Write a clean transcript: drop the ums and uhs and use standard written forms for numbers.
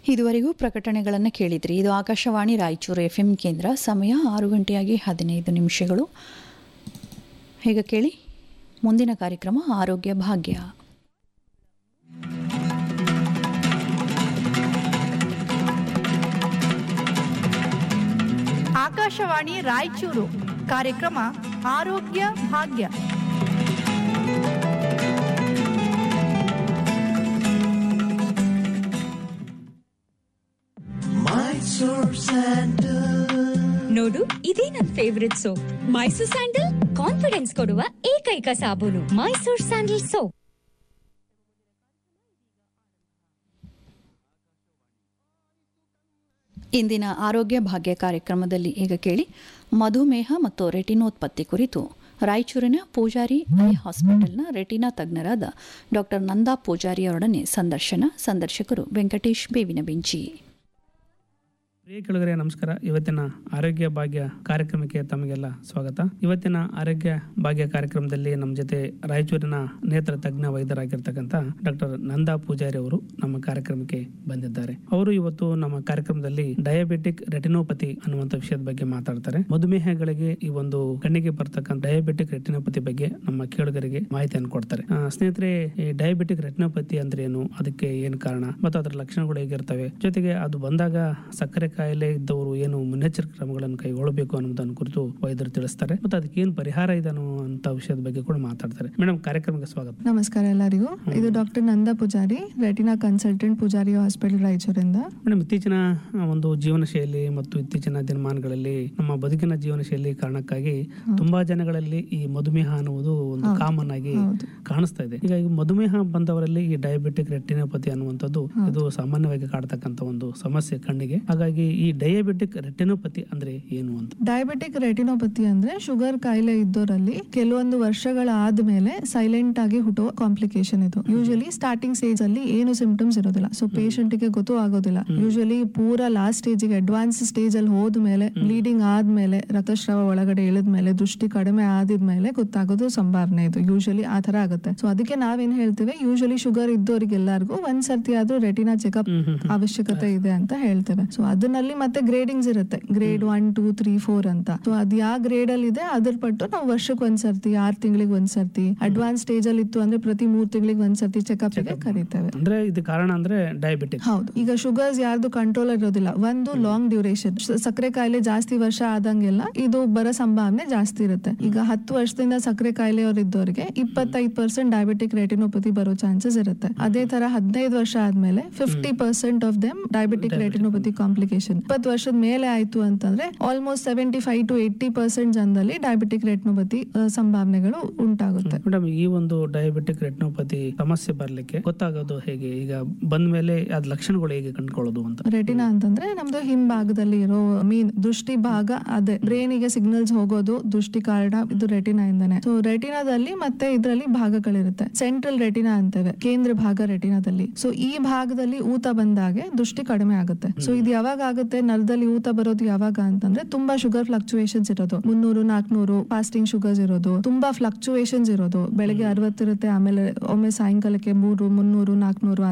ಇದುವರೆಗೂ ಪ್ರಕಟಣೆಗಳನ್ನು ಕೇಳಿದ್ರಿ. ಇದು ಆಕಾಶವಾಣಿ ರಾಯಚೂರು FM ಕೇಂದ್ರ. ಸಮಯ 6:15 ಈಗ ಕೇಳಿ ಮುಂದಿನ ಕಾರ್ಯಕ್ರಮ ಆರೋಗ್ಯ ಭಾಗ್ಯ. ಆಕಾಶವಾಣಿ ರಾಯಚೂರು ಕಾರ್ಯಕ್ರಮ ಆರೋಗ್ಯ ಭಾಗ್ಯ. ನೋಡು, ಇದೇ ನನ್ favourite soap. Mysore sandal confidence ಕೊಡುವ ಏಕೈಕ ಸಾಬೂನು ಮೈಸೂರ್ ಸ್ಯಾಂಡಲ್ ಸೋಪ್. ಇಂದಿನ ಆರೋಗ್ಯ ಭಾಗ್ಯ ಕಾರ್ಯಕ್ರಮದಲ್ಲಿ ಈಗ ಕೇಳಿ ಮಧುಮೇಹ ಮತ್ತು ರೆಟಿನೋತ್ಪತ್ತಿ ಕುರಿತು ರಾಯಚೂರಿನ ಪೂಜಾರಿ ಐ ಹಾಸ್ಪಿಟಲ್ನ ರೆಟಿನಾ ತಜ್ಞರಾದ ಡಾಕ್ಟರ್ ನಂದಾ ಪೂಜಾರಿ ಅವರೊಡನೆ ಸಂದರ್ಶಕರು ವೆಂಕಟೇಶ್ ಬೇವಿನ ಬೆಂಚಿ. ಪ್ರಿಯ ಕೆಳಗರೆ ನಮಸ್ಕಾರ. ಇವತ್ತಿನ ಆರೋಗ್ಯ ಭಾಗ್ಯ ಕಾರ್ಯಕ್ರಮಕ್ಕೆ ತಮಗೆಲ್ಲ ಸ್ವಾಗತ. ಇವತ್ತಿನ ಆರೋಗ್ಯ ಭಾಗ್ಯ ಕಾರ್ಯಕ್ರಮದಲ್ಲಿ ನಮ್ಮ ಜೊತೆ ರಾಯಚೂರಿನ ನೇತ್ರ ತಜ್ಞ ವೈದ್ಯರಾಗಿರ್ತಕ್ಕಂಥ ಡಾಕ್ಟರ್ ನಂದಾ ಪೂಜಾರಿ ಅವರು ನಮ್ಮ ಕಾರ್ಯಕ್ರಮಕ್ಕೆ ಬಂದಿದ್ದಾರೆ. ಅವರು ಇವತ್ತು ನಮ್ಮ ಕಾರ್ಯಕ್ರಮದಲ್ಲಿ ಡಯಾಬಿಟಿಕ್ ರೆಟಿನೋಪತಿ ಅನ್ನುವಂಥ ವಿಷಯದ ಬಗ್ಗೆ ಮಾತಾಡ್ತಾರೆ. ಮಧುಮೇಹಗಳಿಗೆ ಈ ಒಂದು ಕಣ್ಣಿಗೆ ಬರ್ತಕ್ಕಂಥ ಡಯಾಬಿಟಿಕ್ ರೆಟಿನೋಪತಿ ಬಗ್ಗೆ ನಮ್ಮ ಕೇಳುಗರಿಗೆ ಮಾಹಿತಿಯನ್ನು ಕೊಡ್ತಾರೆ. ಸ್ನೇಹಿತರೆ, ಈ ಡಯಾಬಿಟಿಕ್ ರೆಟಿನೋಪತಿ ಅಂದ್ರೆ ಏನು, ಅದಕ್ಕೆ ಏನು ಕಾರಣ ಮತ್ತು ಅದರ ಲಕ್ಷಣಗಳು ಹೇಗಿರ್ತವೆ, ಜೊತೆಗೆ ಅದು ಬಂದಾಗ ಸಕ್ಕರೆ ಕಾಯಿಲೆ ಇದ್ದವರು ಏನು ಮುನ್ನೆಚ್ಚರಿಕೆ ಕ್ರಮಗಳನ್ನು ಕೈಗೊಳ್ಳಬೇಕು ಅನ್ನೋದನ್ನು ಕುರಿತು ವೈದ್ಯರು ತಿಳಿಸ್ತಾರೆ ಮತ್ತು ಅದಕ್ಕೆ ಏನು ಪರಿಹಾರ ಇದೆ ಅನ್ನುವಂತ ವಿಷಯದ ಬಗ್ಗೆ ಕೂಡ ಮಾತಾಡ್ತಾರೆ. ಮೇಡಮ್, ಕಾರ್ಯಕ್ರಮಕ್ಕೆ ಸ್ವಾಗತ. ನಮಸ್ಕಾರ ಎಲ್ಲರಿಗೂ. ಇದು ಡಾಕ್ಟರ್ ನಂದಾ Poojary, retina consultant, Poojary hospital ರಾಯಚೂರಿಂದ. Madam, ಇತ್ತೀಚಿನ ಒಂದು ಜೀವನ ಶೈಲಿ ಮತ್ತು ಇತ್ತೀಚಿನ ದಿನಮಾನಗಳಲ್ಲಿ ನಮ್ಮ ಬದುಕಿನ ಜೀವನ ಶೈಲಿ ಕಾರಣಕ್ಕಾಗಿ ತುಂಬಾ ಜನಗಳಲ್ಲಿ ಈ ಮಧುಮೇಹ ಅನ್ನುವುದು ಒಂದು ಕಾಮನ್ ಆಗಿ ಕಾಣಿಸ್ತಾ ಇದೆ. ಈಗ ಈ ಮಧುಮೇಹ ಬಂದವರಲ್ಲಿ ಈ ಡಯಾಬಿಟಿಕ್ ರೆಟಿನೋಪತಿ ಅನ್ನುವಂಥದ್ದು ಇದು ಸಾಮಾನ್ಯವಾಗಿ ಕಾಡ್ತಕ್ಕಂಥ ಒಂದು ಸಮಸ್ಯೆ ಕಣ್ಣಿಗೆ. ಹಾಗಾಗಿ ಈ ಡಯಾಬಿಟಿಕ್ ರೆಟಿನೋಪತಿ ಅಂದ್ರೆ ಏನು ಅಂತ? ಡಯಾಬಿಟಿಕ್ ರೆಟಿನೋಪತಿ ಅಂದ್ರೆ ಶುಗರ್ ಕಾಯಿಲೆ ಇದ್ದವರಲ್ಲಿ ಕೆಲವೊಂದು ವರ್ಷಗಳ ಆದ್ಮೇಲೆ ಸೈಲೆಂಟ್ ಆಗಿ ಹುಟ್ಟೋ ಕಾಂಪ್ಲಿಕೇಶನ್ ಇದು. ಯೂಶಲಿ ಸ್ಟಾರ್ಟಿಂಗ್ ಸ್ಟೇಜ್ ಅಲ್ಲಿ ಏನು ಸಿಂಪ್ಟಮ್ಸ್ ಇರೋದಿಲ್ಲ, ಸೊ ಪೇಷಂಟ್ ಗೆ ಗೊತ್ತೂ ಆಗೋದಿಲ್ಲ. ಯೂಶಲಿ ಪೂರಾ ಲಾಸ್ಟ್ ಸ್ಟೇಜ್ ಗೆ ಅಡ್ವಾನ್ಸ್ ಸ್ಟೇಜ್ ಅಲ್ಲಿ ಹೋದ್ಮೇಲೆ, ಬ್ಲೀಡಿಂಗ್ ಆದ್ಮೇಲೆ, ರಕ್ತಸ್ರಾವ ಒಳಗಡೆ ಇಳಿದ್ಮೇಲೆ, ದೃಷ್ಟಿ ಕಡಿಮೆ ಆದಿದ್ಮೇಲೆ ಗೊತ್ತಾಗೋದು ಸಂಭಾವನೆ ಇದು. ಯೂಶಲಿ ಆ ತರ ಆಗುತ್ತೆ. ಸೊ ಅದಕ್ಕೆ ನಾವೇನ್ ಹೇಳ್ತೇವೆ, ಯೂಶಲಿ ಶುಗರ್ ಇದ್ದವರಿಗೆಲ್ಲರಿಗೂ ಒಂದ್ಸರ್ತಿ ಆದ್ರೂ ರೆಟಿನಾ ಚೆಕಪ್ ಅವಶ್ಯಕತೆ ಇದೆ ಅಂತ ಹೇಳ್ತೇವೆ. ಸೊ ಅದನ್ನಲ್ಲಿ ಮತ್ತೆ ಗ್ರೇಡಿಂಗ್ಸ್ ಇರುತ್ತೆ, ಗ್ರೇಡ್ 1, 2, 3, 4 ಅಂತ. ಸೊ ಅದ್ ಯಾವ ಗ್ರೇಡ್ ಅಲ್ಲಿ ಇದೆ ಅದ್ರ ಪಟ್ಟು ನಾವು ವರ್ಷಕ್ಕೆ ಒಂದ್ಸರ್ತಿ, 6 ತಿಂಗಳಿಗೆ ಒಂದ್ಸರ್ತಿ, ಅಡ್ವಾನ್ಸ್ ಸ್ಟೇಜ್ ಅಲ್ಲಿ ಇತ್ತು ಅಂದ್ರೆ ಪ್ರತಿ 3 ತಿಂಗಳಿಗೆ ಒಂದ್ಸರ್ತಿ ಚೆಕಪ್ ಗೆ ಕರೀತೇವೆ. ಅಂದ್ರೆ ಇದು ಕಾರಣ ಅಂದ್ರೆ ಡಯಾಬಿಟಿಕ್. ಹೌದು. ಈಗ ಶುಗರ್ಸ್ ಯಾರ್ದು ಕಂಟ್ರೋಲ್ ಇರೋದಿಲ್ಲ. ಒಂದು ಲಾಂಗ್ ಡ್ಯೂರೇಷನ್, ಸಕ್ಕರೆ ಕಾಯಿಲೆ ಜಾಸ್ತಿ ವರ್ಷ ಆದಂಗೆಲ್ಲ ಇದು ಬರೋ ಸಂಭಾವನೆ ಜಾಸ್ತಿ ಇರುತ್ತೆ. ಈಗ 10 ವರ್ಷದಿಂದ ಸಕ್ಕರೆ ಕಾಯಿಲೆ ಇದ್ದವರಿಗೆ 25% ಡಯಾಬಿಟಿಕ್ ರೆಟಿನೋಪತಿ ಬರೋ ಚಾನ್ಸಸ್ ಇರುತ್ತೆ. ಅದೇ ತರ 15 ವರ್ಷ ಆದ್ಮೇಲೆ 50% of them diabetic retinopathy complication. 20 ವರ್ಷದ ಮೇಲೆ ಆಯ್ತು ಅಂತಂದ್ರೆ ಆಲ್ಮೋಸ್ಟ್ 75 to 80% ಜನದಲ್ಲಿ ಡಯಾಬಿಟಿಕ್ ರೆಟಿನೋಪತಿ ಸಂಭಾವನೆಗಳು ಉಂಟಾಗುತ್ತೆ. ಮೇಡಮ್, ಈ ಒಂದು ಡಯಾಬಿಟಿಕ್ ರೆಟಿನೋಪತಿ ಸಮಸ್ಯೆ ಬರ್ಲಿಕ್ಕೆ ಗೊತ್ತಾಗೋದು ಹೇಗೆ? ಈಗ ಬಂದ ಮೇಲೆ ಅದ್ ಲಕ್ಷಣಗಳು ಹೇಗೆ ಕಂಡುಕೊಳ್ಳೋದು ಅಂತ? ರೆಟಿನಾ ಅಂತಂದ್ರೆ ನಮ್ದು ಹಿಂಭಾಗದಲ್ಲಿ ಇರೋ ದೃಷ್ಟಿ ಭಾಗ, ಅದೇ ಬ್ರೈನ್ ಗೆ ಸಿಗ್ನಲ್ಸ್ ಹೋಗೋದು ದೃಷ್ಟಿ ಕಾರಣ, ಇದು ರೆಟಿನಾ ಇಂದಾನೆ. ಸೊ ರೆಟಿನಾದಲ್ಲಿ ಮತ್ತೆ ಇದರಲ್ಲಿ ಭಾಗಗಳಿರುತ್ತೆ. ಸೆಂಟ್ರಲ್ ರೆಟಿನಾ ಅಂತೇವೆ, ಕೇಂದ್ರ ಭಾಗ ರೆಟಿನಾದಲ್ಲಿ. ಸೊ ಈ ಭಾಗದಲ್ಲಿ ಊತ ಬಂದಾಗೆ ದೃಷ್ಟಿ ಕಡಿಮೆ ಆಗುತ್ತೆ. ಸೊ ಇದು ಯಾವಾಗ ಆಗುತ್ತೆ, ನರದಲ್ಲಿ ಊತ ಬರೋದು ಯಾವಾಗ ಅಂತಂದ್ರೆ ತುಂಬಾ ಶುಗರ್ ಫ್ಲಕ್ಚುಯೇಷನ್ಸ್ ಇರೋದು, 300, 400 ಫಾಸ್ಟಿಂಗ್ ಶುಗರ್ಸ್ ಇರೋದು, ತುಂಬಾ ಫ್ಲಕ್ಚುಯೇಷನ್ಸ್ ಇರೋದು. ಬೆಳಗ್ಗೆ 60 ಇರುತ್ತೆ, ಆಮೇಲೆ ಒಮ್ಮೆ ಸಾಯಂಕಾಲಕ್ಕೆ 300, 300, 400